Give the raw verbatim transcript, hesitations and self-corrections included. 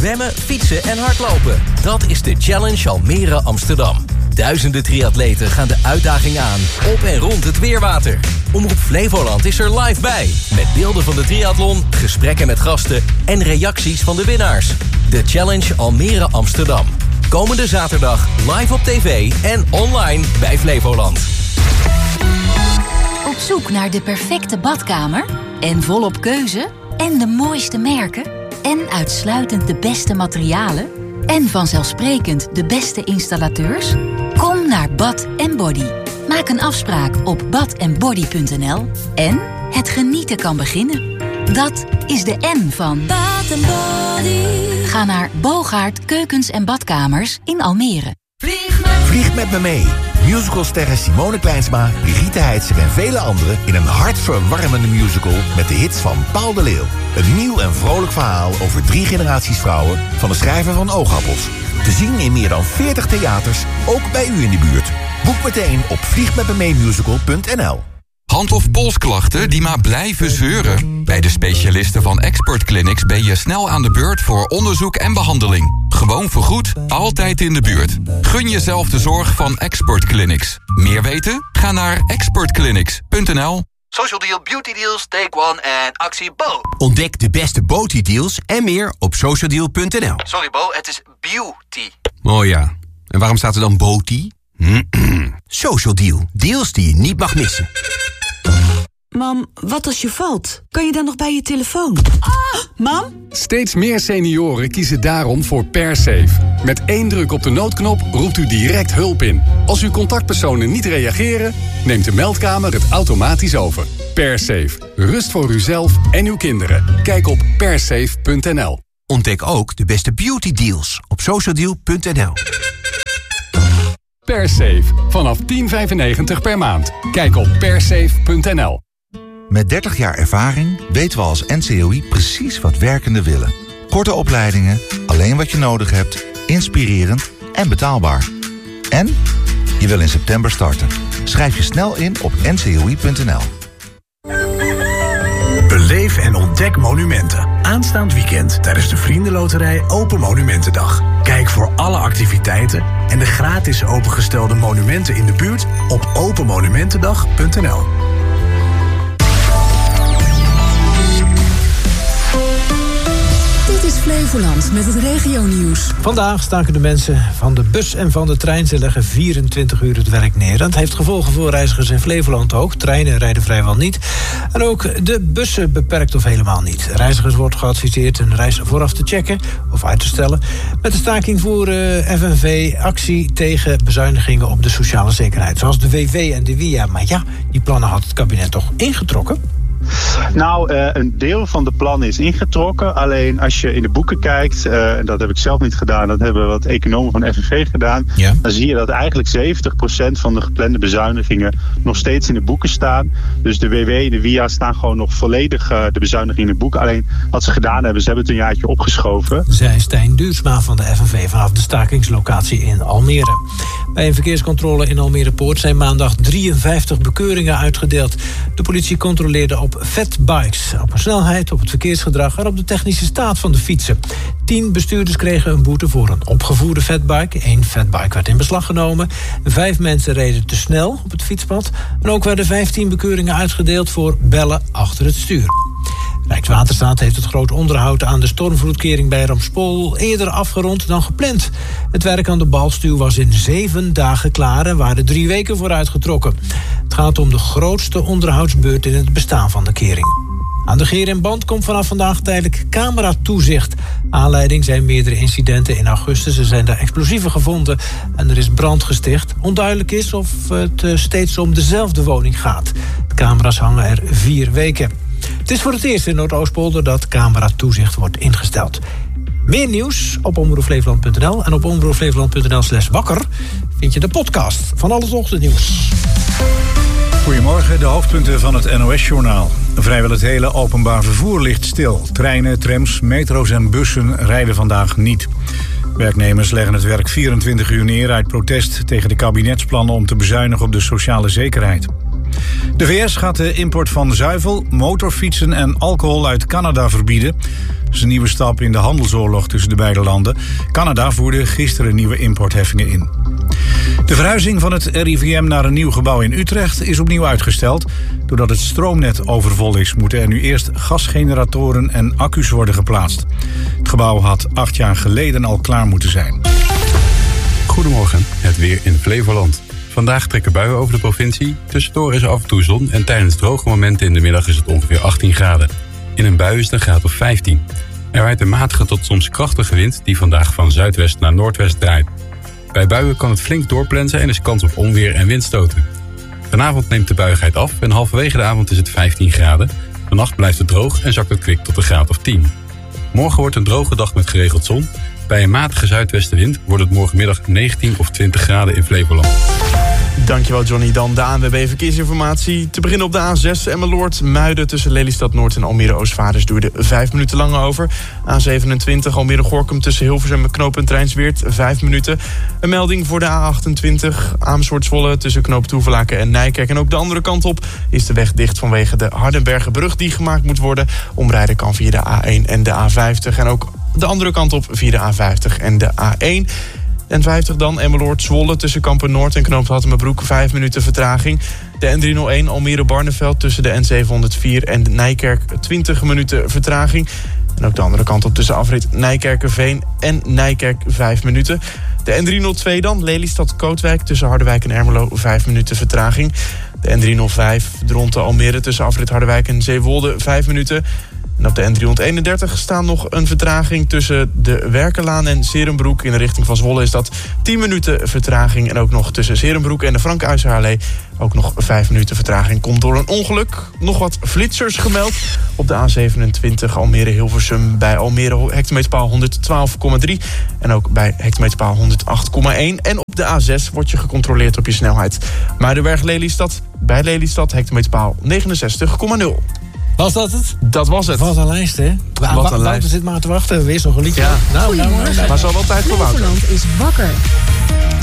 zwemmen, fietsen en hardlopen. Dat is de Challenge Almere Amsterdam. Duizenden triatleten gaan de uitdaging aan op en rond het Weerwater. Omroep Flevoland is er live bij. Met beelden van de triathlon, gesprekken met gasten en reacties van de winnaars. De Challenge Almere Amsterdam. Komende zaterdag live op tv en online bij Flevoland. Op zoek naar de perfecte badkamer? En volop keuze? En de mooiste merken? En uitsluitend de beste materialen? En vanzelfsprekend de beste installateurs? Kom naar Bath and Body. Maak een afspraak op bath and body punt n l en het genieten kan beginnen. Dat is de N van Bath and Body. Ga naar Bogaert Keukens en Badkamers in Almere. Vlieg met, Vlieg met me mee. Musicalsterren Simone Kleinsma, Brigitte Heitzer en vele anderen in een hartverwarmende musical met de hits van Paul de Leeuw. Een nieuw en vrolijk verhaal over drie generaties vrouwen van de schrijver van Oogappels. Te zien in meer dan veertig theaters, ook bij u in de buurt. Boek meteen op vlieg met me mee musical punt n l. Hand- of polsklachten die maar blijven zeuren? Bij de specialisten van Expert Clinics ben je snel aan de beurt voor onderzoek en behandeling. Gewoon vergoed, altijd in de buurt. Gun jezelf de zorg van Expert Clinics. Meer weten? Ga naar expert clinics punt n l. Social Deal, Beauty Deals, Take One en actie Bo. Ontdek de beste Beauty Deals en meer op social deal punt n l. Sorry Bo, het is beauty. Oh ja, en waarom staat er dan Beauty? Social Deal, deals die je niet mag missen. Mam, wat als je valt? Kan je dan nog bij je telefoon? Ah, mam? Steeds meer senioren kiezen daarom voor PerSafe. Met één druk op de noodknop roept u direct hulp in. Als uw contactpersonen niet reageren, neemt de meldkamer het automatisch over. PerSafe. Rust voor uzelf en uw kinderen. Kijk op persafe punt n l. Ontdek ook de beste beauty deals op social deal punt n l. PerSafe. Vanaf tien vijfennegentig per maand. Kijk op persafe punt n l. Met dertig jaar ervaring weten we als N C O I precies wat werkenden willen. Korte opleidingen, alleen wat je nodig hebt, inspirerend en betaalbaar. En je wil in september starten. Schrijf je snel in op n c o i punt n l. Beleef en ontdek monumenten. Aanstaand weekend tijdens de Vriendenloterij Open Monumentendag. Kijk voor alle activiteiten en de gratis opengestelde monumenten in de buurt op open monumentendag punt n l. Dit is Flevoland met het regionieuws. Vandaag staken de mensen van de bus en van de trein. Ze leggen vierentwintig uur het werk neer. Dat heeft gevolgen voor reizigers in Flevoland ook. Treinen rijden vrijwel niet. En ook de bussen beperkt of helemaal niet. Reizigers wordt geadviseerd een reis vooraf te checken of uit te stellen. Met de staking voeren F N V actie tegen bezuinigingen op de sociale zekerheid. Zoals de W W en de W I A. Maar ja, die plannen had het kabinet toch ingetrokken? Nou, uh, een deel van de plannen is ingetrokken. Alleen als je in de boeken kijkt, uh, en dat heb ik zelf niet gedaan, dat hebben wat economen van F N V gedaan, ja. Dan zie je dat eigenlijk zeventig procent van de geplande bezuinigingen nog steeds in de boeken staan. Dus de W W en de W I A staan gewoon nog volledig uh, de bezuinigingen in de boeken. Alleen wat ze gedaan hebben, ze hebben het een jaartje opgeschoven. Zei Stijn Duursma van de F N V vanaf de stakingslocatie in Almere. Bij een verkeerscontrole in Almere Poort zijn maandag drieënvijftig bekeuringen uitgedeeld. De politie controleerde op fatbikes, op een snelheid, op het verkeersgedrag en op de technische staat van de fietsen. Tien bestuurders kregen een boete voor een opgevoerde fatbike. Eén fatbike werd in beslag genomen. Vijf mensen reden te snel op het fietspad. En ook werden vijftien bekeuringen uitgedeeld voor bellen achter het stuur. Rijkswaterstaat heeft het groot onderhoud aan de stormvloedkering bij Ramspol eerder afgerond dan gepland. Het werk aan de balstuw was in zeven dagen klaar en waren drie weken voor uitgetrokken. Het gaat om de grootste onderhoudsbeurt in het bestaan van de kering. Aan de Geer en Band komt vanaf vandaag tijdelijk cameratoezicht. Aanleiding zijn meerdere incidenten in augustus. Er zijn daar explosieven gevonden en er is brand gesticht. Onduidelijk is of het steeds om dezelfde woning gaat. De camera's hangen er vier weken. Het is voor het eerst in Noordoostpolder dat cameratoezicht wordt ingesteld. Meer nieuws op omroep flevoland punt n l en op omroep flevoland punt n l slash wakker vind je de podcast van Alles Ochtendnieuws. Goedemorgen, de hoofdpunten van het N O S-journaal. Vrijwel het hele openbaar vervoer ligt stil. Treinen, trams, metro's en bussen rijden vandaag niet. Werknemers leggen het werk vierentwintig uur neer uit protest tegen de kabinetsplannen om te bezuinigen op de sociale zekerheid. De V S gaat de import van zuivel, motorfietsen en alcohol uit Canada verbieden. is een nieuwe stap in de handelsoorlog tussen de beide landen. Canada voerde gisteren nieuwe importheffingen in. De verhuizing van het R I V M naar een nieuw gebouw in Utrecht is opnieuw uitgesteld. Doordat het stroomnet overvol is, moeten er nu eerst gasgeneratoren en accu's worden geplaatst. Het gebouw had acht jaar geleden al klaar moeten zijn. Goedemorgen, het weer in Flevoland. Vandaag trekken buien over de provincie. Tussendoor is er af en toe zon en tijdens droge momenten in de middag is het ongeveer achttien graden. In een bui is het een graad of vijftien. Er waait een matige tot soms krachtige wind die vandaag van zuidwest naar noordwest draait. Bij buien kan het flink doorplensen en is kans op onweer en windstoten. Vanavond neemt de buigheid af en halverwege de avond is het vijftien graden. Vannacht blijft het droog en zakt het kwik tot een graad of tien. Morgen wordt een droge dag met geregeld zon. Bij een matige zuidwestenwind wordt het morgenmiddag negentien of twintig graden in Flevoland. Dankjewel Johnny. Dan de A N W B Verkeersinformatie. Te beginnen op de A zes Emmeloord Muiden tussen Lelystad Noord en Almere Oostvaarders duurde vijf minuten lang over. A zevenentwintig Almere Gorinchem tussen Hilversum en knooppunt Rijnsweert vijf minuten. Een melding voor de A achtentwintig Amersfoort Zwolle tussen knooppunt Hoevelaken en Nijkerk. En ook de andere kant op is de weg dicht vanwege de Hardenbergenbrug die gemaakt moet worden. Omrijden kan via de A één en de A vijftig. En ook de andere kant op via de A vijftig en de A één. N vijftig dan, Emmeloord Zwolle tussen Kampen Noord en knooppunt Hattemerbroek, vijf minuten vertraging. De N driehonderdéén Almere Barneveld tussen de N zevenhonderdvier en de Nijkerk, twintig minuten vertraging. En ook de andere kant op tussen afrit Nijkerkerveen en Nijkerk, vijf minuten. De N driehonderdtwee dan, Lelystad-Kootwijk tussen Harderwijk en Ermelo, vijf minuten vertraging. De N driehonderdvijf Dronten Almere tussen afrit Harderwijk en Zeewolde, vijf minuten. En op de N driehonderdeenendertig staan nog een vertraging tussen de Werkenlaan en Serenbroek. In de richting van Zwolle is dat tien minuten vertraging. En ook nog tussen Serenbroek en de Frank Uijzerallee ook nog vijf minuten vertraging. Komt door een ongeluk. Nog wat flitsers gemeld. Op de A zevenentwintig Almere-Hilversum bij Almere hectometerpaal honderdtwaalf komma drie. En ook bij hectometerpaal honderdacht komma één. En op de A zes word je gecontroleerd op je snelheid. Muidenberg-Lelystad bij Lelystad hectometerpaal negenenzestig komma nul. Was dat het? Dat was het. Wat een lijst, hè? Wat een Wouter lijst. zit maar te wachten. Weer zo'n liedje. Ja. Nou, nou, nou, nou. Goedemorgen. Maar zo wel tijd voor Wouter. Flevoland is wakker.